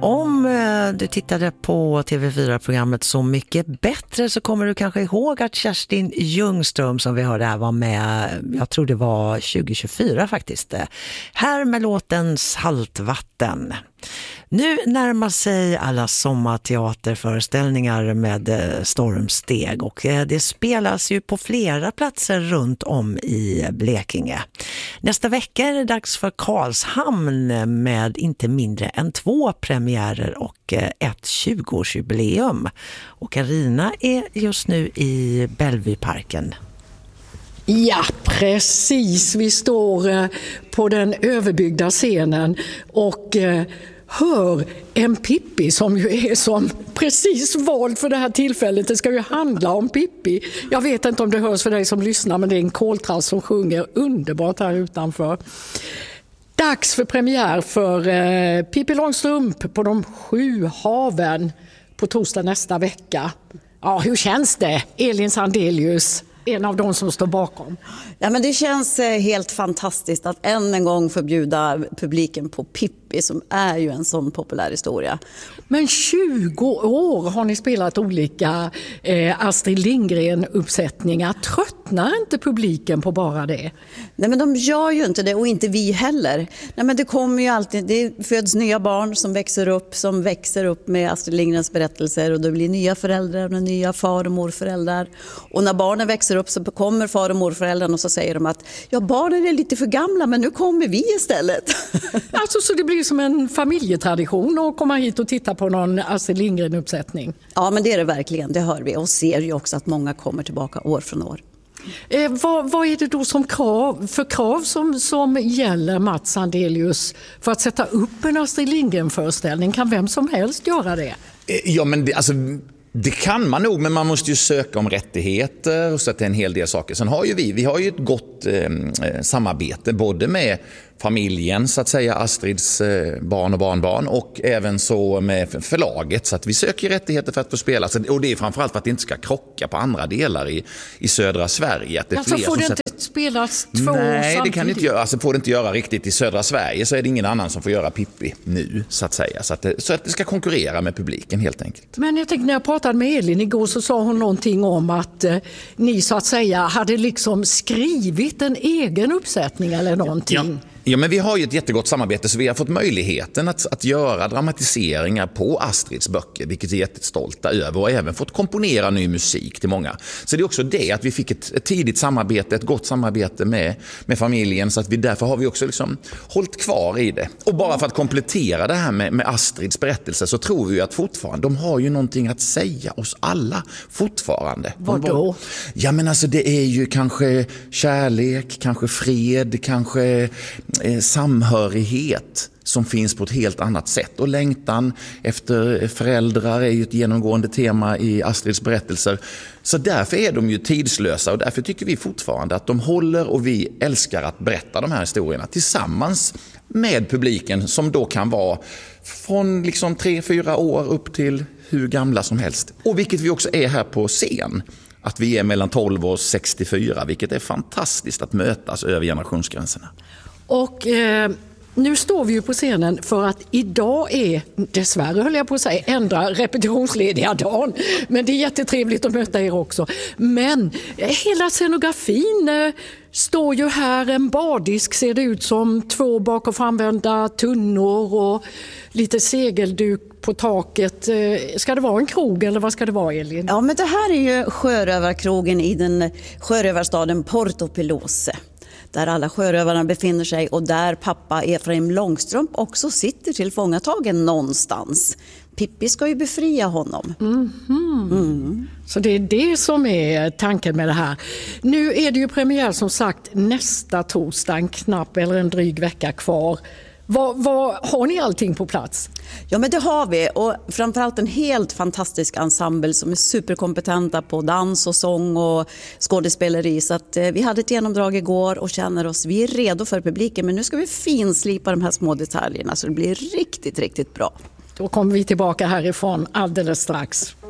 Om du tittade på TV4-programmet Så mycket bättre så kommer du kanske ihåg att Kerstin Ljungström som vi hörde här var med, jag tror det var 2024 faktiskt. Här med låten Saltvatten. Nu närmar sig alla sommarteaterföreställningar med stormsteg och det spelas ju på flera platser runt om i Blekinge. Nästa vecka är det dags för Karlshamn med inte mindre än 2 premiärer och ett 20-årsjubileum. Och Carina är just nu i Bellevueparken. Ja, precis. Vi står på den överbyggda scenen och hör en Pippi som ju är som precis vald för det här tillfället. Det ska ju handla om Pippi. Jag vet inte om det hörs för dig som lyssnar, men det är en koltrast som sjunger underbart här utanför. Dags för premiär för Pippi Långstrump på de 7 haven på torsdag nästa vecka. Ja, hur känns det? Elin Sandelius, en av de som står bakom. Ja, men det känns helt fantastiskt att än en gång förbjuda publiken på Pippi som är ju en sån populär historia. Men 20 år har ni spelat olika Astrid Lindgren-uppsättningar. Tröttnar inte publiken på bara det? Nej, men de gör ju inte det och inte vi heller. Nej, men det kommer ju alltid, det föds nya barn som växer upp med Astrid Lindgrens berättelser och det blir nya föräldrar och nya far- och morföräldrar. Och när barnen växer upp så kommer far- och morföräldrarna och så säger de att ja, barnen är lite för gamla men nu kommer vi istället. Alltså så det blir som en familjetradition att komma hit och titta på någon Astrid Lindgren-uppsättning. Ja, men det är det verkligen, det hör vi och ser ju också att många kommer tillbaka år från år. Vad är det då som krav som gäller, Mats Sandelius, för att sätta upp en Astrid Lindgren-föreställning? Kan vem som helst göra det? Ja, men det kan man nog, men man måste ju söka om rättigheter och så att det är en hel del saker. Sen har ju vi har ju ett gott samarbete både med familjen, så att säga, Astrids barn och barnbarn, och även så med förlaget, så att vi söker rättigheter för att få spela. Och det är framförallt för att det inte ska krocka på andra delar i södra Sverige. Att det är alltså fler får det som inte spelas 2 Nej, samtidigt? det kan det inte göra. Alltså får det inte göra riktigt i södra Sverige så är det ingen annan som får göra Pippi nu, så att säga. Så att det ska konkurrera med publiken helt enkelt. Men jag tänkte, när jag pratade med Elin igår så sa hon någonting om att ni så att säga hade liksom skrivit en egen uppsättning eller någonting. Ja, men vi har ju ett jättegott samarbete så vi har fått möjligheten att göra dramatiseringar på Astrids böcker, vilket vi är jättestolta över, och även fått komponera ny musik till många. Så det är också det att vi fick ett tidigt samarbete, ett gott samarbete med familjen, så att därför har vi också liksom hållit kvar i det. Och bara för att komplettera det här med Astrids berättelse så tror vi att fortfarande, de har ju någonting att säga oss alla fortfarande. Vadå? Ja, men alltså det är ju kanske kärlek, kanske fred, kanske samhörighet som finns på ett helt annat sätt. Och längtan efter föräldrar är ju ett genomgående tema i Astrids berättelser. Så därför är de ju tidslösa och därför tycker vi fortfarande att de håller, och vi älskar att berätta de här historierna tillsammans med publiken som då kan vara från liksom 3-4 år upp till hur gamla som helst. Och vilket vi också är här på scen. Att vi är mellan 12 och 64, vilket är fantastiskt att mötas över generationsgränserna. Och nu står vi ju på scenen för att idag är, dessvärre höll jag på att säga, ändra repetitionslediga dagen. Men det är jättetrevligt att möta er också. Men hela scenografin står ju här, en bardisk ser det ut som, 2 bak- och framvända tunnor och lite segelduk på taket. Ska det vara en krog eller vad ska det vara, Elin? Ja, men det här är ju sjörövarkrogen i den sjörövarstaden Porto Pelose, där alla sjörövarna befinner sig och där pappa Efraim Långstrump också sitter tillfångatagen någonstans. Pippi ska ju befria honom. Så det är det som är tanken med det här. Nu är det ju premiär som sagt nästa torsdag, en knapp eller en dryg vecka kvar. Har ni allting på plats? Ja, men det har vi, och framförallt en helt fantastisk ensemble som är superkompetenta på dans och sång och skådespeleri. Så att vi hade ett genomdrag igår och känner oss, vi är redo för publiken, men nu ska vi finslipa de här små detaljerna så det blir riktigt, riktigt bra. Då kommer vi tillbaka härifrån alldeles strax.